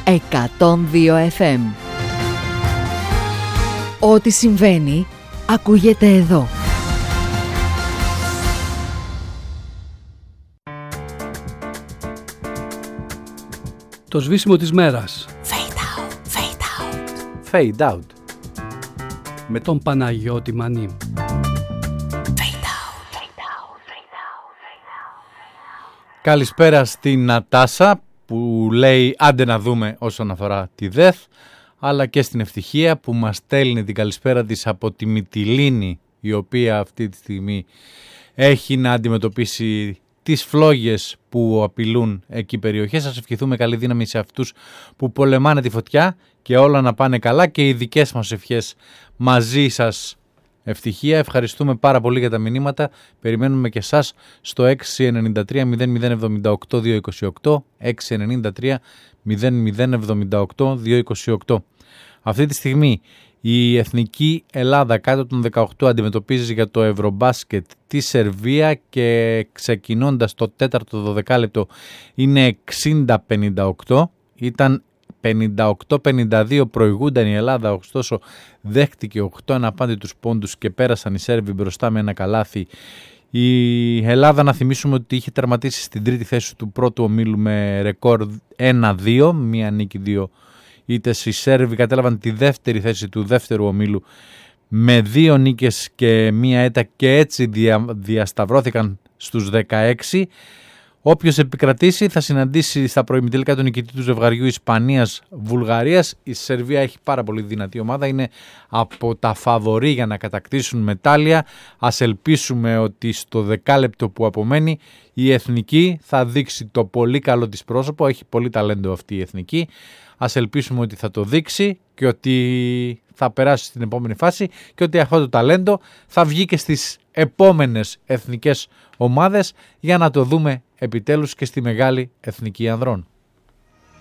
102 FM. Ό,τι συμβαίνει ακούγεται εδώ. Το σβήσιμο της μέρας. Fade out, fade out. Fade out. Με τον Παναγιώτη Μανί. Καλησπέρα στην Νατάσα που λέει άντε να δούμε όσον αφορά τη ΔΕΘ, αλλά και στην Ευτυχία που μας στέλνει την καλησπέρα της από τη Μυτιλήνη, η οποία αυτή τη στιγμή έχει να αντιμετωπίσει τις φλόγες που απειλούν εκεί περιοχές. Σας ευχηθούμε καλή δύναμη σε αυτούς που πολεμάνε τη φωτιά και όλα να πάνε καλά, και οι δικές μας ευχές μαζί σας. Ευτυχία, ευχαριστούμε πάρα πολύ για τα μηνύματα. Περιμένουμε και εσάς στο 693 0078 228, 693 0078 228. Αυτή τη στιγμή η Εθνική Ελλάδα κάτω των 18 αντιμετωπίζει για το Ευρωμπάσκετ τη Σερβία και ξεκινώντας το 4ο 12 είναι 60-58. Ήταν 58-52, προηγούνταν η Ελλάδα, ωστόσο δέχτηκε 8 αναπάντητους πόντους και πέρασαν οι Σέρβοι μπροστά με ένα καλάθι. Η Ελλάδα, να θυμίσουμε ότι είχε τερματίσει στην τρίτη θέση του πρώτου ομίλου με ρεκόρ 1-2, μία νίκη 2 ήττες. Οι Σέρβοι κατέλαβαν τη δεύτερη θέση του δεύτερου ομίλου με 2 νίκες και μία ήττα και έτσι διασταυρώθηκαν στους 16. Όποιος επικρατήσει θα συναντήσει στα προημιτελικά τον νικητή του ζευγαριού Ισπανίας-Βουλγαρίας. Η Σερβία έχει πάρα πολύ δυνατή ομάδα, είναι από τα φαβορί για να κατακτήσουν μετάλλια. Ας ελπίσουμε ότι στο δεκάλεπτο που απομένει η Εθνική θα δείξει το πολύ καλό της πρόσωπο. Έχει πολύ ταλέντο αυτή η Εθνική. Ας ελπίσουμε ότι θα το δείξει και ότι θα περάσει στην επόμενη φάση και ότι αυτό το ταλέντο θα βγει και στις επόμενες εθνικές ομάδες για να το δούμε επιτέλους και στη μεγάλη εθνική ανδρών.